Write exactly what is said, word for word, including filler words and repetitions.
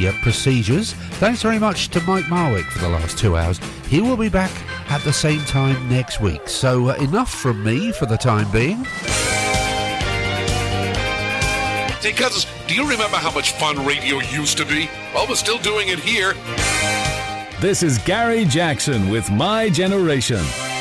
the uh, procedures. Thanks very much to Mike Marwick for the last two hours. He will be back at the same time next week. So uh, enough from me for the time being. Hey, Cousins, do you remember how much fun radio used to be? Well, we're still doing it here. This is Gary Jackson with My Generation.